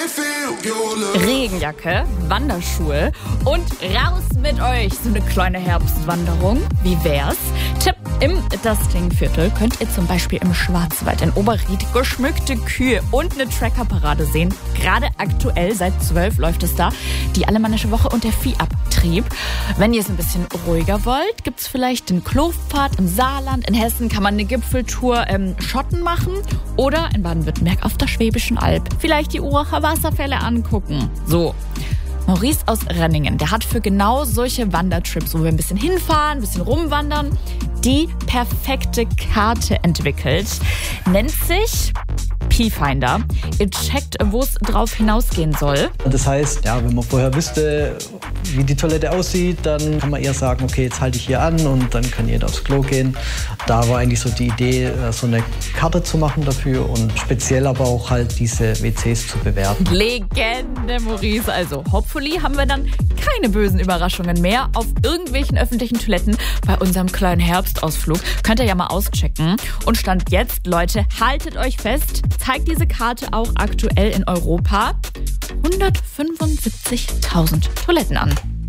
Regenjacke, Wanderschuhe und raus mit euch. So eine kleine Herbstwanderung. Wie wär's? Tipp: Im Dustling-Viertel könnt ihr zum Beispiel im Schwarzwald in Oberried geschmückte Kühe und eine Trackerparade sehen. Gerade aktuell, seit 12 läuft es da, die Alemannische Woche und der Viehabtrieb. Wenn ihr es ein bisschen ruhiger wollt, gibt's vielleicht den Klofpfad im Saarland. In Hessen kann man eine Gipfeltour Schotten machen oder in Baden-Württemberg auf der Schwäbischen Alb vielleicht die Uracher Wasserfälle angucken. So. Maurice aus Renningen, der hat für genau solche Wandertrips, wo wir ein bisschen hinfahren, ein bisschen rumwandern, die perfekte Karte entwickelt. Nennt sich P-Finder. Ihr checkt, wo es drauf hinausgehen soll. Das heißt, ja, wenn man vorher wüsste, wie die Toilette aussieht, dann kann man eher sagen, okay, jetzt halte ich hier an und dann kann jeder aufs Klo gehen. Da war eigentlich so die Idee, so eine Karte zu machen dafür und speziell aber auch halt diese WCs zu bewerten. Legende, Maurice. Also hopefully haben wir dann keine bösen Überraschungen mehr auf irgendwelchen öffentlichen Toiletten bei unserem kleinen Herbstausflug. Könnt ihr ja mal auschecken. Und Stand jetzt, Leute, haltet euch fest, zeigt diese Karte auch aktuell in Europa 175.000 Toiletten an.